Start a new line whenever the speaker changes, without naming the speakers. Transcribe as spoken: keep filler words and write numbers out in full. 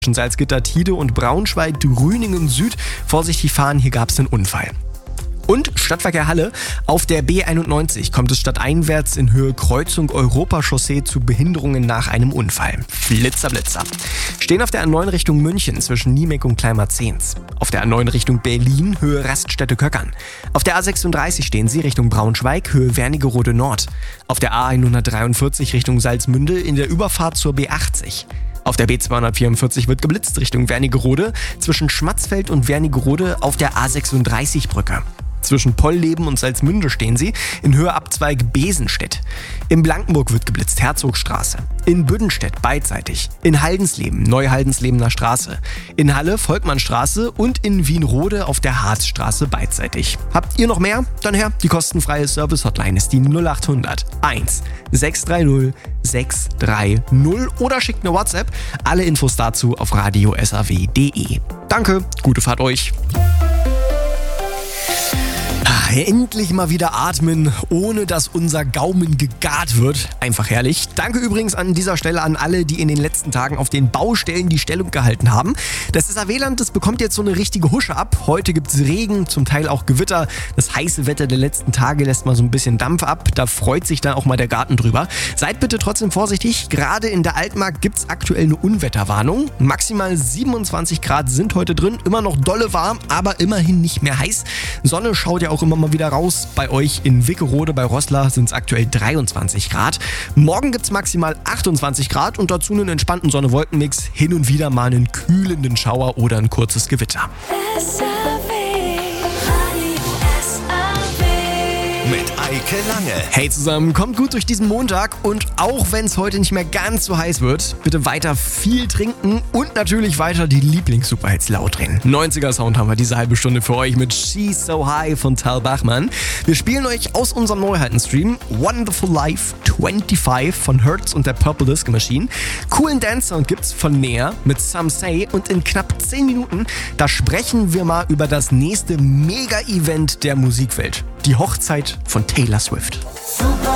Zwischen Salzgitter, Tide und Braunschweig, Grüningen Süd. Vorsichtig fahren, hier gab es einen Unfall. Und Stadtverkehr Halle. Auf der B einundneunzig kommt es stadteinwärts in Höhe Kreuzung Europachaussee zu Behinderungen nach einem Unfall. Flitzer, Blitzer. Stehen auf der A neun Richtung München zwischen Niemek und Kleinmarzens. Auf der A neun Richtung Berlin, Höhe Raststätte Köckern. Auf der A sechsunddreißig stehen sie Richtung Braunschweig, Höhe Wernigerode Nord. Auf der A hundertdreiundvierzig Richtung Salzmünde in der Überfahrt zur B achtzig. Auf der B zweihundertvierundvierzig wird geblitzt Richtung Wernigerode, zwischen Schmatzfeld und Wernigerode auf der A sechsunddreißig Brücke. Zwischen Pollleben und Salzmünde stehen sie, in Höhe Abzweig Besenstedt. In Blankenburg wird geblitzt Herzogstraße. In Büdenstedt beidseitig. In Haldensleben Neuhaldenslebener Straße. In Halle Volkmannstraße und in Wienrode auf der Harzstraße beidseitig. Habt ihr noch mehr? Dann her, die kostenfreie Service-Hotline ist die null achthundert eins sechs drei null sechs drei null oder schickt eine WhatsApp. Alle Infos dazu auf radio s a w punkt d e. Danke, gute Fahrt euch. Endlich mal wieder atmen, ohne dass unser Gaumen gegart wird. Einfach herrlich. Danke übrigens an dieser Stelle an alle, die in den letzten Tagen auf den Baustellen die Stellung gehalten haben. Das S A W-Land, das bekommt jetzt so eine richtige Husche ab. Heute gibt es Regen, zum Teil auch Gewitter. Das heiße Wetter der letzten Tage lässt mal so ein bisschen Dampf ab. Da freut sich dann auch mal der Garten drüber. Seid bitte trotzdem vorsichtig. Gerade in der Altmark gibt es aktuell eine Unwetterwarnung. Maximal siebenundzwanzig Grad sind heute drin. Immer noch dolle warm, aber immerhin nicht mehr heiß. Sonne schaut ja auch immer mal wieder raus. Bei euch in Wickerode bei Roßla sind es aktuell dreiundzwanzig Grad. Morgen gibt es maximal achtundzwanzig Grad und dazu einen entspannten Sonne-Wolken-Mix. Hin und wieder mal einen kühlenden Schauer oder ein kurzes Gewitter.
Mit Eike Lange.
Hey zusammen, kommt gut durch diesen Montag und auch wenn es heute nicht mehr ganz so heiß wird, bitte weiter viel trinken und natürlich weiter die Lieblings-Superhits laut drehen. neunziger-Sound haben wir diese halbe Stunde für euch mit She's So High von Tal Bachmann. Wir spielen euch aus unserem Neuheiten-Stream Wonderful Life fünfundzwanzig von Hertz und der Purple Disco Machine. Coolen Dance-Sound gibt's von Nea mit Some Say und in knapp zehn Minuten, da sprechen wir mal über das nächste Mega-Event der Musikwelt. Die Hochzeit von Taylor Swift.